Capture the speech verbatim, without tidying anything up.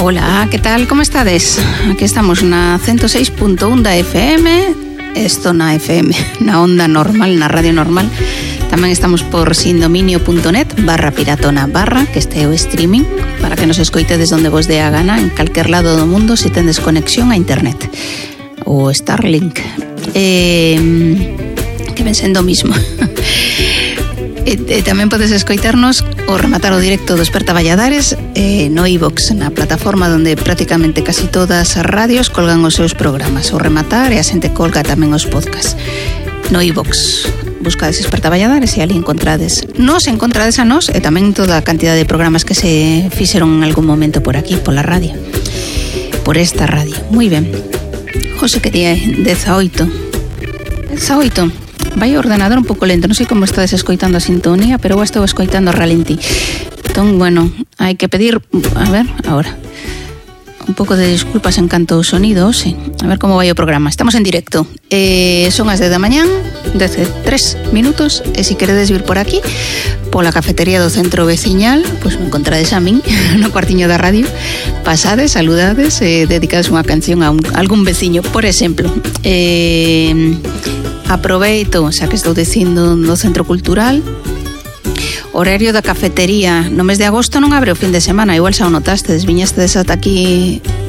Hola, que tal? Como estades? Aquí estamos na ciento seis punto uno da F M. Esto na F M, na onda normal, na radio normal. Tamén estamos por sindominio.net barra piratona barra, que este é o streaming, para que nos escoitedes donde vos dé a gana, en calquer lado do mundo, se tendes conexión a internet. O Starlink. Eh, que ven sendo o mismo. E, e tamén podes escoitarnos ou rematar o directo dos Esperta Valladares eh, no iVox, na plataforma onde prácticamente casi todas as radios colgan os seus programas. O rematar e a xente colga tamén os podcasts. No iVox buscades Esperta Valladares e ali encontrades. Nos encontrades a nos e tamén toda a cantidad de programas que se fixeron en algún momento por aquí, pola radio. Por esta radio. Moi ben. José, que día é? dezaoito. dezaoito. Vai o ordenador un pouco lento, non sei como estades escoitando a sintonía, pero eu estou escoitando a ralentí. Entón, bueno, hai que pedir, a ver, agora, un pouco de disculpas en canto ao sonido, sí. A ver como vai o programa. Estamos en directo. Eh, son as dez da mañán, dez e tres minutos, e se queredes vir por aquí, pola cafetería do centro veciñal, pois me encontrades a min, no cuartiño da radio, pasades, saludades, e eh, dedicades unha canción a, un, a algún veciño, por exemplo. Eh... Aproveito, xa que estou dicindo no Centro Cultural, horario da cafetería no mes de agosto non abre o fin de semana, igual xa o notastes, viñestes ata aquí